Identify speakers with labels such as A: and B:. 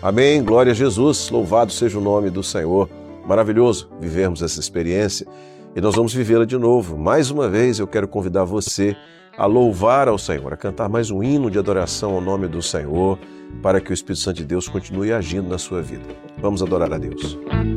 A: Amém, glória a Jesus, louvado seja o nome do Senhor. Maravilhoso vivermos essa experiência e nós vamos vivê-la de novo. Mais uma vez eu quero convidar você a louvar ao Senhor, a cantar mais um hino de adoração ao nome do Senhor, para que o Espírito Santo de Deus continue agindo na sua vida. Vamos adorar a Deus.